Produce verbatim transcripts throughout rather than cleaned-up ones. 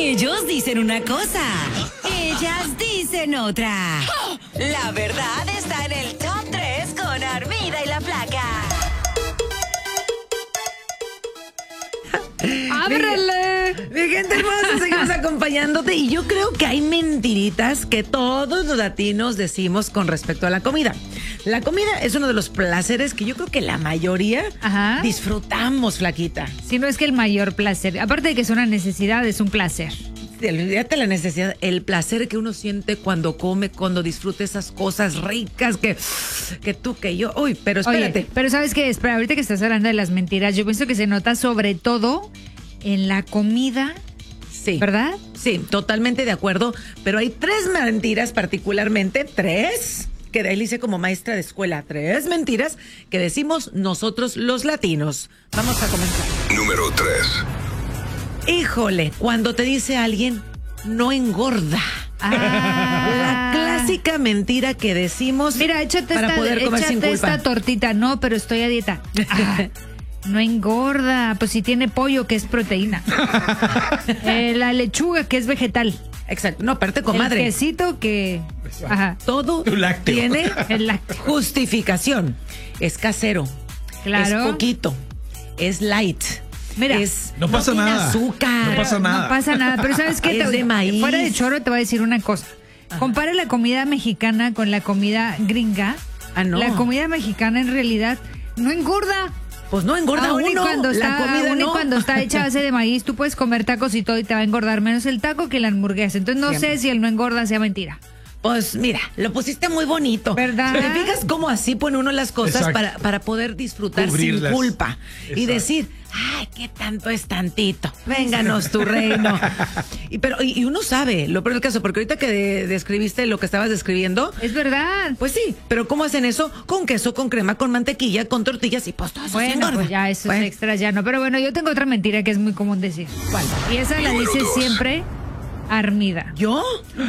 Ellos dicen una cosa, ellas dicen otra. La verdad está en el top tres con Armida y la Flaca. ¡Ábrele! Mi gente hermosa, seguimos acompañándote. Y yo creo que hay mentiritas que todos los latinos decimos con respecto a la comida. La comida es uno de los placeres que yo creo que la mayoría Ajá. disfrutamos, Flaquita. Si no es que el mayor placer. Aparte de que es una necesidad, es un placer. Olvídate la necesidad, el placer que uno siente cuando come, cuando disfruta esas cosas ricas que, que tú, que yo. Uy, pero espérate. Oye, pero ¿sabes qué? Espera, ahorita que estás hablando de las mentiras, yo pienso que se nota sobre todo en la comida. Sí. ¿Verdad? Sí, totalmente de acuerdo. Pero hay tres mentiras particularmente, tres, que de ahí le hice como maestra de escuela, tres mentiras que decimos nosotros los latinos. Vamos a comenzar. Número tres. Híjole, cuando te dice alguien, no engorda. Ah. La clásica mentira que decimos Mira, échate, para esta, poder comer échate sin culpa. esta tortita. No, pero estoy a dieta. Ah, no engorda. Pues si tiene pollo, que es proteína. Eh, la lechuga, que es vegetal. Exacto, no, aparte, comadre. El quesito, que... Ajá. Todo Tu lácteo. tiene El lácteo. justificación. Es casero. Claro. Es poquito. Es light. Mira, es, No pasa tiene nada. azúcar. No pasa nada. No pasa nada, pero ¿sabes qué? Es Te- de maíz. Fuera de choro te voy a decir una cosa. Compara la comida mexicana con la comida gringa. Ah, no. La comida mexicana en realidad no engorda. Pues no engorda Aún y uno. cuando está, la comida aún y no. cuando está hecha a base de maíz, tú puedes comer tacos y todo y te va a engordar menos el taco que la hamburguesa. Entonces no Siempre. sé si el no engorda sea mentira. Pues mira, lo pusiste muy bonito. ¿Verdad? ¿Te fijas cómo así pone uno las cosas Exacto. para, para poder disfrutar Cubrirlas. sin culpa? Y Exacto. decir, ay, qué tanto es tantito. Vénganos tu reino. Y, pero, y, y uno sabe, lo peor del caso, porque ahorita que de- describiste lo que estabas describiendo, Es verdad. pues sí, pero ¿cómo hacen eso? Con queso, con crema, con mantequilla, con tortillas y pues todo eso sí Bueno, engorda. pues ya esos Bueno, extras ya no. Pero bueno, yo tengo otra mentira que es muy común decir. ¿cuál? Y esa la Número dice dos. siempre Armida. ¿Yo?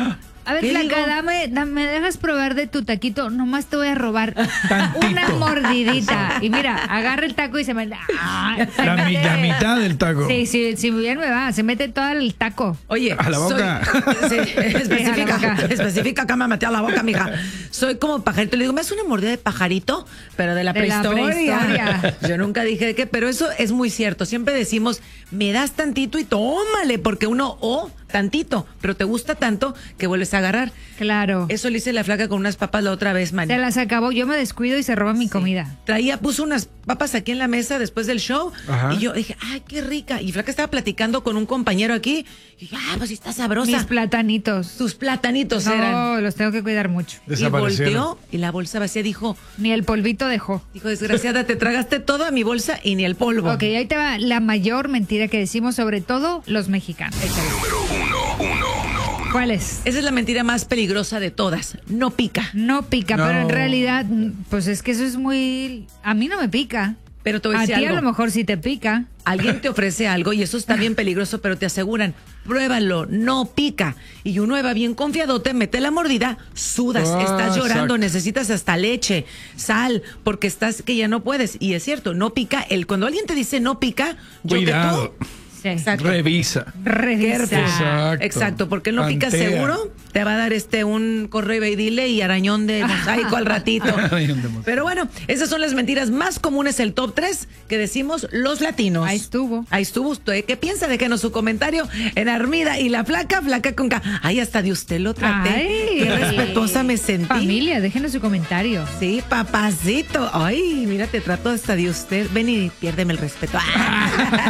A ver, ¿Qué Flaca, digo? dame, dame, ¿me dejas probar de tu taquito? Nomás te voy a robar Tantito. una mordidita. Y mira, agarra el taco y se me... ¡Ah! Se La, mi- mete- la mitad del taco. Sí, sí, sí, bien me va. Se mete todo el taco. Oye, A la boca. soy- sí, específica, A la boca. específica, acá me metí a la boca, mija. Soy como pajarito. Le digo, me hace una mordida de pajarito, pero de la, De la prehistoria. prehistoria. Yo nunca dije de qué, pero eso es muy cierto. Siempre decimos, me das tantito y tómale, porque uno, o tantito, pero te gusta tanto que vuelves a agarrar. Claro. Eso le hice la flaca con unas papas la otra vez, man. Se las acabó. Yo me descuido y se roba mi comida. Traía, puso unas papas aquí en la mesa después del show. Ajá. Y yo dije, ay, qué rica. Y flaca estaba platicando con un compañero aquí. Y dije, ah, pues sí está sabrosa. Mis platanitos. Sus platanitos eran. No, los tengo que cuidar mucho. Y Desaparecieron. volteó y la bolsa vacía dijo, Ni el polvito dejó. dijo, desgraciada, te tragaste toda mi bolsa y ni el polvo. Ok, ahí te va la mayor mentira que decimos, sobre todo los mexicanos. Número uno, uno, uno, uno. ¿Cuál es? Esa es la mentira más peligrosa de todas. No pica. No pica, No. pero en realidad, mm, pues es que eso es muy... A mí no me pica. Pero te voy a A decir ti a algo. lo mejor sí te pica. Alguien te ofrece algo y eso está bien peligroso, pero te aseguran, pruébalo, no pica. Y uno va bien confiadote, mete la mordida, sudas, Ah, estás llorando, exacto. necesitas hasta leche, sal, porque estás que ya no puedes. Y es cierto, no pica. El, cuando alguien te dice no pica, yo Cuidado. que tú... Sí. Exacto. Revisa. Revisa. Exacto. Exacto, porque él no pica Tantea. seguro, te va a dar este un correo y dile y arañón de mosaico al ratito. Arañón de mosaico. Pero bueno, esas son las mentiras más comunes, el top tres que decimos los latinos. Ahí estuvo. Ahí estuvo usted. ¿Qué piensa? Déjenos su comentario en Armida y la Flaca, Flaca con K. Ay, hasta de usted lo traté. Ay. Qué respetuosa me sentí. Familia, déjenos su comentario. Sí, papacito. Ay, mira, te trato hasta de usted. Ven y piérdeme el respeto. Ah.